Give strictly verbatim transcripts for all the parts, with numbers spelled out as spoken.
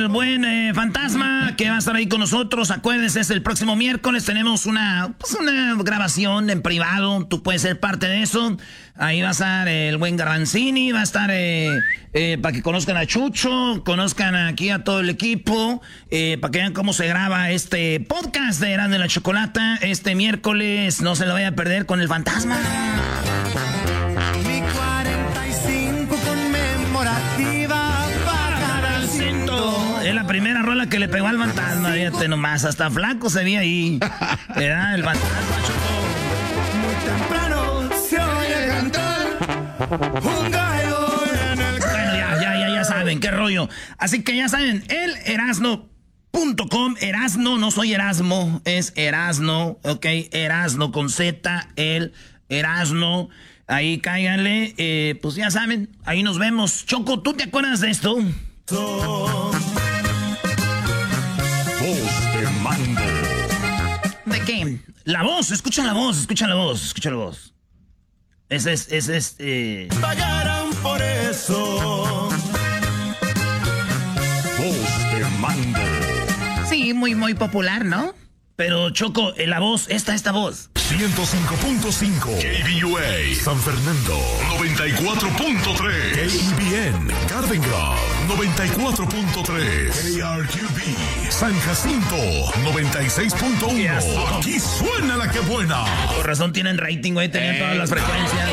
El buen eh, Fantasma que va a estar ahí con nosotros. Acuérdense, es el próximo miércoles. Tenemos una, pues una grabación en privado. Tú puedes ser parte de eso. Ahí va a estar el buen Garbanzini. Va a estar eh, eh, para que conozcan a Chucho. Conozcan aquí a todo el equipo. Eh, para que vean cómo se graba este podcast de Erasmo y la Chocolata. Este miércoles no se lo vaya a perder con el Fantasma. Mi cuarenta y cinco conmemorativa. Es la primera rola que le pegó al Fantasma, fíjate nomás, hasta flaco se ve ahí. ¿Verdad? El Fantasma, Choco. Muy temprano se oye cantar un gallo en el... Bueno, ya, ya, ya, ya saben, qué rollo. Así que ya saben, el Erasno punto com, Erasno, no soy Erasmo, es Erasno, ok, Erasno con Z, el Erasno. Ahí cáiganle, eh, pues ya saben, ahí nos vemos. Choco, ¿tú te acuerdas de esto? Voz de mando. ¿De qué? La voz, escucha la voz, escucha la voz, escucha la voz. Ese es, ese es, eh... Pagaran por eso. Voz de mando. Sí, muy, muy popular, ¿no? Pero, Choco, eh, la voz, esta, esta voz. ciento cinco punto cinco K B U A San Fernando, noventa y cuatro punto tres K E B N Garden Grove, noventa y cuatro punto tres K R Q B San Jacinto, noventa y seis punto uno. Yes. Aquí suena la que buena. Por razón tienen rating, güey, tenían todas las frecuencias.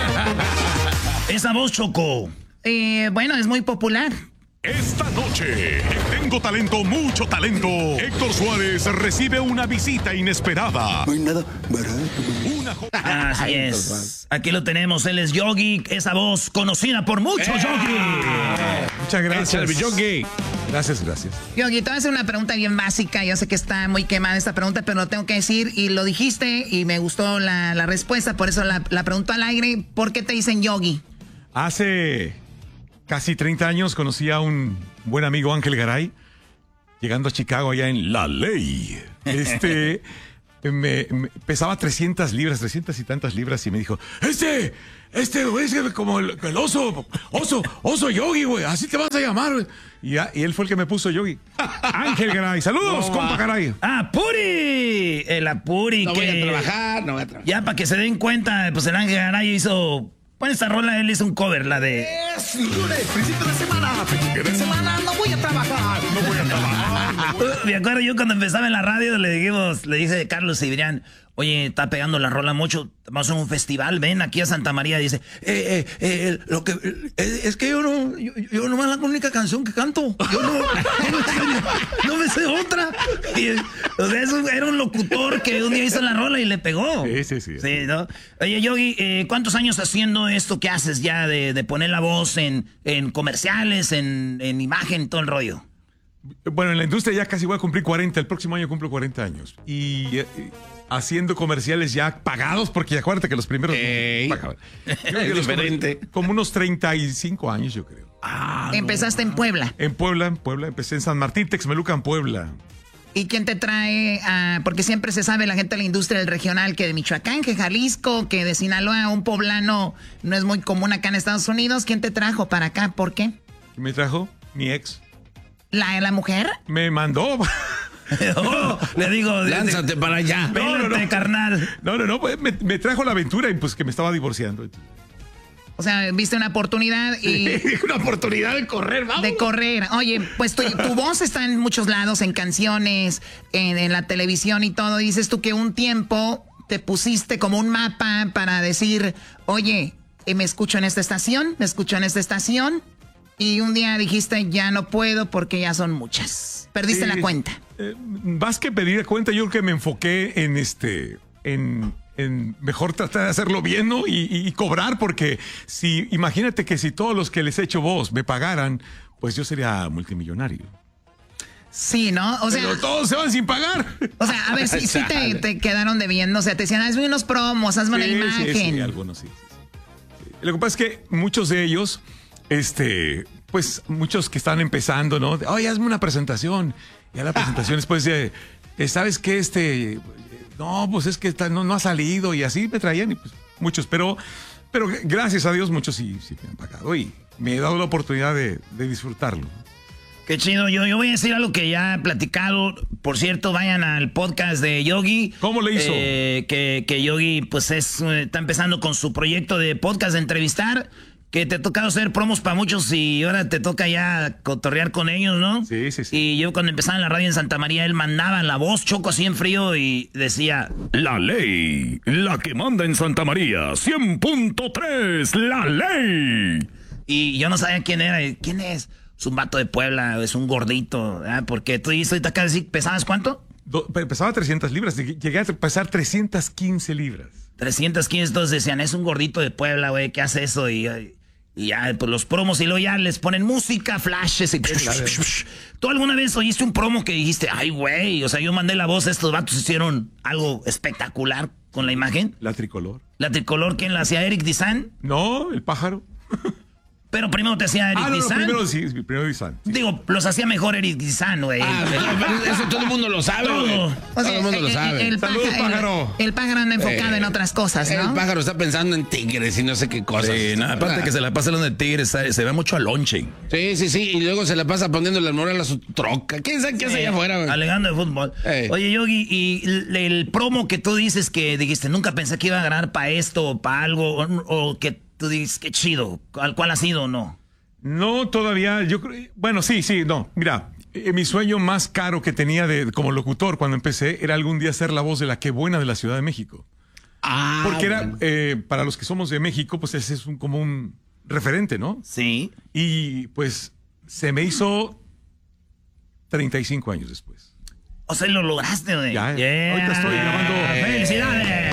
Esa voz, Choco. Eh, bueno, es muy popular. Esta noche, en Tengo Talento, Mucho Talento, Héctor Suárez recibe una visita inesperada. No hay nada barato. Una jo- Así es. Aquí lo tenemos, él es Yogi, esa voz conocida por muchos, Yogi. Muchas gracias. Yogi. Gracias, gracias. Yogi, te voy a hacer una pregunta bien básica. Yo sé que está muy quemada esta pregunta, pero lo tengo que decir y lo dijiste y me gustó la, la respuesta, por eso la, la pregunto al aire. ¿Por qué te dicen Yogi? Hace casi treinta años conocí a un buen amigo, Ángel Garay, llegando a Chicago allá en La Ley. Este, me, me pesaba trescientas libras, trescientas y tantas libras y me dijo, este, este, güey, es como el, el oso, oso, oso Yogi, güey, así te vas a llamar, güey. Y, ya, y él fue el que me puso Yogi. Ángel Garay, saludos, no, compa Garay. ¡Ah, Puri! El Apuri. No que voy a trabajar, no voy a trabajar. Ya para que se den cuenta, pues el Ángel Garay hizo... Bueno, esta rola él hizo un cover, la de... Es lunes, principio de semana, principio de semana, no voy a trabajar, no voy a trabajar. Me acuerdo yo cuando empezaba en la radio, le dijimos, le dije a Carlos Cibrián, oye, está pegando la rola mucho, vamos a un festival, ven aquí a Santa María, dice, eh, eh, eh, lo que, eh, es que yo no, yo, yo no es la única canción que canto, yo no, no, me, sé, no me sé otra. Y, o sea, eso era un locutor que un día hizo la rola y le pegó. Sí, sí, sí. Sí, ¿no? Oye, Yogi, eh, ¿cuántos años haciendo esto que haces ya de, de poner la voz en, en comerciales, en, en imagen, todo el rollo? Bueno, en la industria ya casi voy a cumplir cuarenta, el próximo año cumplo cuarenta años. Y eh, haciendo comerciales ya pagados, porque acuérdate que los primeros Ey. no pagaban. Es diferente. Como unos treinta y cinco años, yo creo. Ah, Empezaste no. en Puebla. En Puebla, en Puebla. Empecé en San Martín, Texmelucan, Puebla. ¿Y quién te trae? Uh, porque siempre se sabe la gente de la industria del regional que de Michoacán, que Jalisco, que de Sinaloa, un poblano no es muy común acá en Estados Unidos. ¿Quién te trajo para acá? ¿Por qué? ¿Quién me trajo? Mi ex. ¿La, la mujer? Me mandó. Oh, le digo, lánzate para allá. No, no, no, carnal. No, no, no, me, me trajo la aventura y pues que me estaba divorciando. O sea, viste una oportunidad y... Sí, una oportunidad de correr, vamos. De correr. Oye, pues tu, tu voz está en muchos lados, en canciones, en, en la televisión y todo. Y dices tú que un tiempo te pusiste como un mapa para decir, oye, me escucho en esta estación, me escucho en esta estación. Y un día dijiste, ya no puedo porque ya son muchas. Perdiste eh, la cuenta. Eh, más que pedir cuenta, yo creo que me enfoqué en este... en... en mejor tratar de hacerlo bien, ¿no? Y, y, y cobrar, porque si, imagínate que si todos los que les he hecho voz me pagaran, pues yo sería multimillonario. Sí, ¿no? O sea, pero todos se van sin pagar. O sea, a ver, si sí, sí te, te quedaron debiendo, o sea, te decían, hazme unos promos, hazme sí, una imagen. Sí, sí, algunos sí, sí, sí. Lo que pasa es que muchos de ellos, este, pues muchos que están empezando, ¿no? Oye, hazme una presentación. Ya la presentación después de, ¿sabes qué? Este... No, pues es que está, no, no ha salido y así me traían y pues muchos, pero, pero gracias a Dios muchos sí, sí me han pagado y me he dado la oportunidad de, de disfrutarlo. Qué chido. Yo, yo voy a decir algo que ya he platicado. Por cierto, vayan al podcast de Yogi. ¿Cómo le hizo? Eh, que, que Yogi, pues, es, está empezando con su proyecto de podcast de entrevistar. Que te ha tocado hacer promos para muchos y ahora te toca ya cotorrear con ellos, ¿no? Sí, sí, sí. Y yo cuando empezaba en la radio en Santa María, él mandaba la voz, Choco, así en frío y decía... La ley, la que manda en Santa María, cien punto tres, la ley. Y yo no sabía quién era. ¿Quién es? Es un vato de Puebla, es un gordito, ¿verdad? Porque tú dices ahorita acá decir, ¿pesabas cuánto? Do, pesaba trescientas libras, llegué a pesar trescientas quince libras. trescientas quince, entonces decían, es un gordito de Puebla, güey, ¿qué hace eso? Y, y ya, pues los promos, y luego ya les ponen música, flashes, y... ¿Tú alguna vez oíste un promo que dijiste, ay, güey, o sea, yo mandé la voz, estos vatos hicieron algo espectacular con la imagen? La tricolor. ¿La tricolor quién la hacía? ¿Eric Dizan? No, el pájaro. Pero primero te hacía Eric ah, no, Dizan. No, primero sí, primero Dizan. Sí. Digo, los hacía mejor Eric Dizan, güey. Ah, pero eso todo el mundo lo sabe, güey. Todo, o sea, el mundo el, lo sabe. El, el, Saludos, pájaro, pájaro. El, el pájaro anda enfocado eh, en otras cosas, ¿no? El pájaro está pensando en tigres y no sé qué cosas. Sí, nada, aparte que se la pasa hablando de tigres, se, se ve mucho a lonche. Sí, sí, sí, y luego se la pasa poniendo la moral a su troca. ¿Quién sabe qué hace allá afuera, güey? Alegando de fútbol. Hey. Oye, Yogi, y el, el promo que tú dices que dijiste, nunca pensé que iba a ganar para esto o para algo, o, o que tú dices, qué chido, ¿cuál, cuál ha sido o no? No, todavía, yo creo, bueno, sí, sí, no, mira, eh, mi sueño más caro que tenía de, como locutor cuando empecé era algún día ser la voz de la Qué Buena de la Ciudad de México. Ah, porque era, bueno. eh, para los que somos de México, pues ese es un, como un referente, ¿no? Sí. Y pues se me hizo treinta y cinco años después. O sea, lo lograste, güey. Ya, yeah. Ahorita estoy grabando. ¡Felicidades!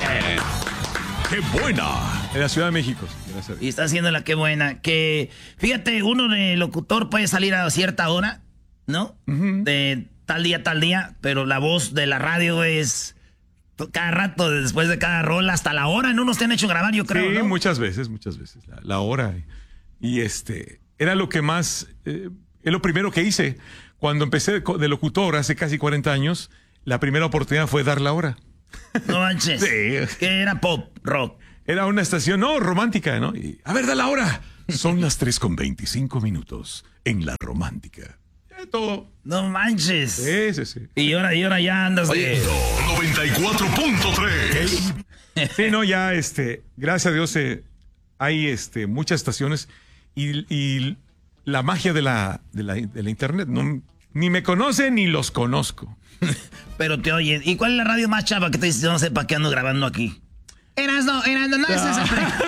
¡Qué buena! En la Ciudad de México. Gracias. Y está haciendo la Qué Buena. Que, fíjate, uno de locutor puede salir a cierta hora, ¿no? Uh-huh. De tal día, tal día, pero la voz de la radio es cada rato, después de cada rola, hasta la hora. No nos te han hecho grabar, yo creo, Sí, ¿no? muchas veces, muchas veces. La, la hora. Y este, era lo que más, eh, es lo primero que hice. Cuando empecé de locutor hace casi cuarenta años, la primera oportunidad fue dar la hora. No manches. Sí. Que era pop, rock. Era una estación, no, romántica, ¿no? Y, a ver, da la hora. Son las tres con veinticinco minutos en la romántica. Ya todo. No manches. Sí, sí, sí. Y ahora, y ahora ya andas Oye, de... noventa y cuatro punto tres. Sí, no, ya, este, gracias a Dios, eh, hay este, muchas estaciones y, y la magia de la, de la, de la internet, no, ni me conocen ni los conozco. Pero te oyen. ¿Y cuál es la radio más chava que te dice, no sé para qué ando grabando aquí? Erasno, Erasno, no, no es esa.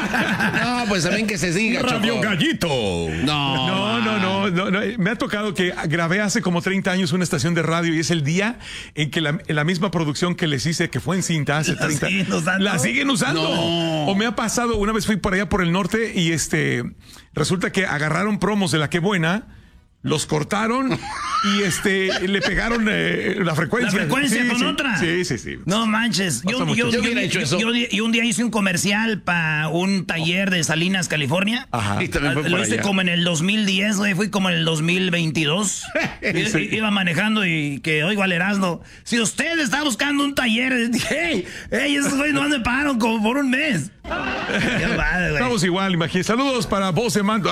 No, pues también que se siga, Radio Choco. Gallito. No, No, no, no, no, no. Me ha tocado que grabé hace como treinta años una estación de radio y es el día en que la, en la misma producción que les hice, que fue en cinta hace ¿La treinta siguen usando? la siguen usando. No. O me ha pasado, una vez fui por allá por el norte y este resulta que agarraron promos de la Qué Buena, los cortaron y este le pegaron eh, la frecuencia. ¿La frecuencia Sí, con sí. otra? Sí, sí, sí. No manches. Yo, Pasa mucho. yo, Yo yo, hubiera hecho yo- eso. yo- yo un día hice un comercial para un taller de Salinas, California. Ajá. Y también fue Lo por hice allá. como en el dos mil diez, güey. Fui como en el dos mil veintidós. I- Sí. Iba manejando y que, oigo al Erasmo, si usted está buscando un taller, dije, hey, hey, esos güeyes no me pagaron como por un mes. Qué padre, güey. Estamos igual, imagínate. Saludos para vos, Mando.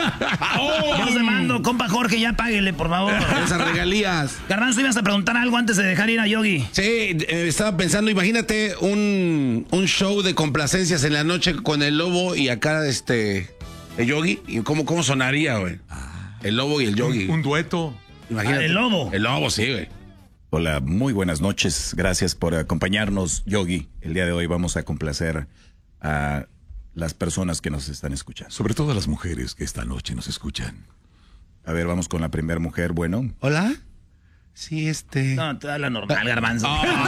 Yo te mando, compa Jorge, ya páguele, por favor. Esas regalías. Garbanzo, ibas a preguntar algo antes de dejar ir a Yogi. Sí, eh, estaba pensando, imagínate un, un show de complacencias en la noche con el Lobo y acá este el Yogi. ¿Y cómo, cómo sonaría, güey? El Lobo y el Yogi. Un dueto. Imagínate. Ah, el Lobo. El Lobo, sí, güey. Hola, muy buenas noches. Gracias por acompañarnos, Yogi. El día de hoy vamos a complacer a las personas que nos están escuchando. Sobre todo a las mujeres que esta noche nos escuchan. A ver, vamos con la primera mujer. Bueno, ¿Hola? Sí, este... No, te da la normal, Garbanzo.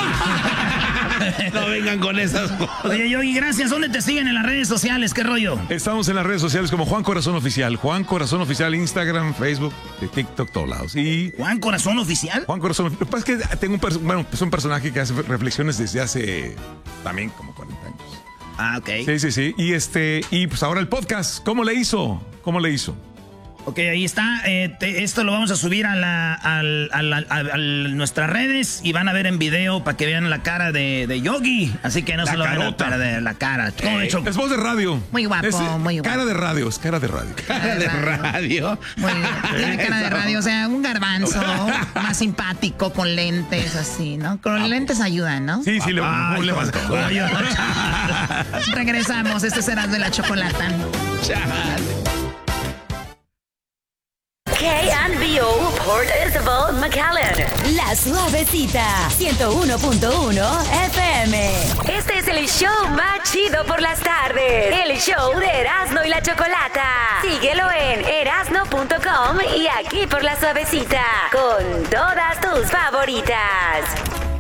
No vengan con esas cosas. Oye, Yogi, gracias. ¿Dónde te siguen en las redes sociales? ¿Qué rollo? Estamos en las redes sociales como Juan Corazón Oficial. Juan Corazón Oficial, Instagram, Facebook, TikTok, todos lados. Y ¿Juan Corazón Oficial? Juan Corazón Oficial. Lo que pasa es que tengo un, perso- bueno, es un personaje que hace reflexiones desde hace también como cuarenta años. Ah, ok. Sí, sí, sí. Y este, y pues ahora el podcast, ¿cómo le hizo? ¿Cómo le hizo? Ok, ahí está. Eh, te, esto lo vamos a subir a, la, a, la, a, la, a, a nuestras redes y van a ver en video para que vean la cara de, de Yogi. Así que no la se lo carota. van a perder, la cara. ¿Cómo Eh, es voz de radio. Muy guapo, Es, eh, muy guapo. Cara de radio, es cara de radio. Cara de radio. Muy bien. Tiene cara de radio, o sea, un garbanzo más simpático, con lentes así, ¿no? Con los lentes ayudan, ¿no? Sí, sí, le, Ay, le vas Regresamos, este será de la chocolata. K and B O Port Isabel McAllen. La Suavecita, ciento uno punto uno F M. Este es el show más chido por las tardes. El show de Erasmo y la Chocolata. Síguelo en erasno punto com y aquí por La Suavecita. Con todas tus favoritas.